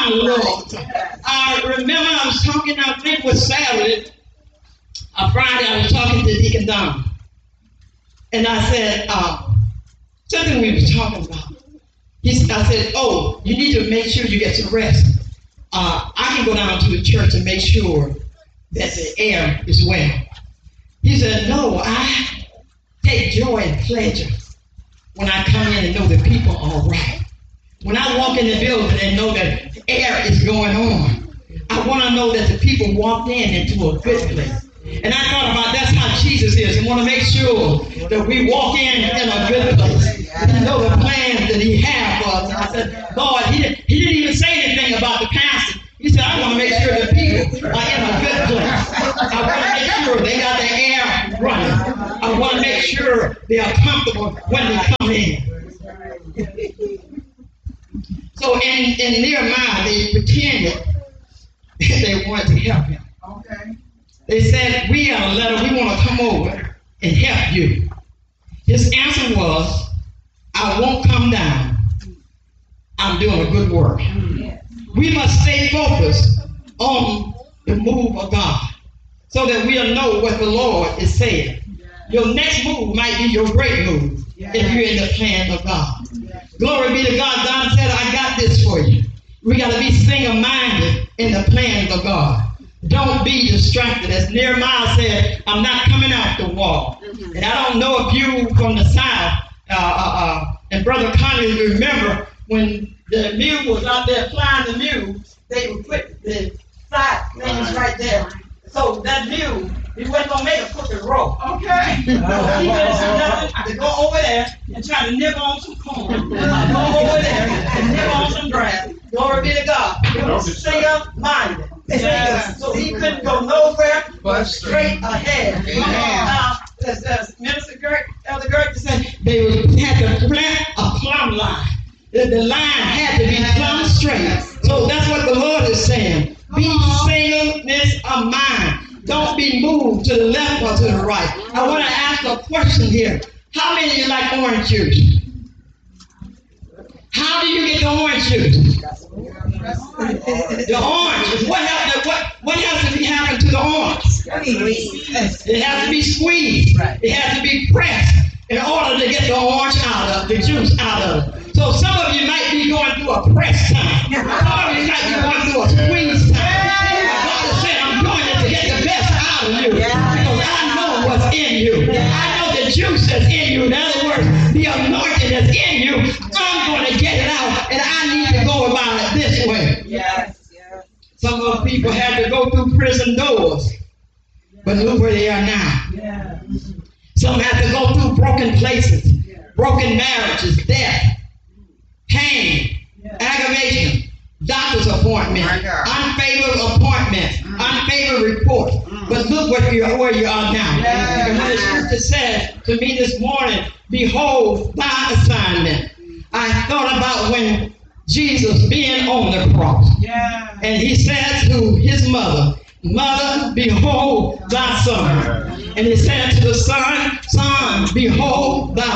my Lord. I remember I was talking, I think it was Saturday, Friday, I was talking to Deacon Don. And I said, something we were talking about. I said, oh, you need to make sure you get some rest. I can go down to the church and make sure that the air is well. He said, no, I take joy and pleasure when I come in and know the people are all right. When I walk in the building and know that the air is going on, I want to know that the people walked into a good place. And I thought about that's how Jesus is. I want to make sure that we walk in a good place. You know the plans that he had for us. And I said, Lord, he didn't even say anything about the pastor. He said, I want to make sure the people are in a good place. I want to make sure they got the air running. I want to make sure they are comfortable when they come in. So in Nehemiah, they pretended they wanted to help him. Okay. They said, we got a letter, we want to come over and help you. His answer was, I won't come down. I'm doing a good work. We must stay focused on the move of God so that we'll know what the Lord is saying. Your next move might be your great move if you're in the plan of God. Glory be to God. God said, I got this for you. We got to be single-minded in the plans of God. Don't be distracted. As Nehemiah said, I'm not coming out the wall. And I don't know if you from the South, and Brother Conley remember when the mule was out there flying the mule, they would put the side things right there. So that mule, he wasn't going to make a crooked rope. Okay. He didn't do nothing to go over there and try to nibble on some corn. Go over there and nibble on some grass. Glory be to God. He was single-minded. So he couldn't go nowhere but straight ahead. Now, as Minister Elder Gertrude said, they had to plant a plumb line. The line had to be plumb straight. So that's what the Lord is saying. Be singleness of mind. Don't be moved to the left or to the right. I want to ask a question here. How many of you like orange juice? How do you get the orange juice? The orange. What has to be happened to the orange? It has to be squeezed. It has to be pressed in order to get the orange out of the juice out of it. So some of you might be going through a press time. Some of you might be going through a squeeze time. God is saying, I'm doing it to get the best out of you. Because I know what's in you. I know the juice that's in you. In other words, the anointing that's in you. I'm going to get it out. And I need to go about it this way. Some of the people had to go through prison doors. But look where they are now. Some had to go through broken places. Broken marriages, death, pain, aggravation, doctor's appointment, unfavorable appointments, unfavorable reports. But look where you are now. And when the scripture said to me this morning, behold thy assignment. I thought about when Jesus being on the cross. And he said to his mother, Mother, behold thy son. And he said to the son, Son, behold thy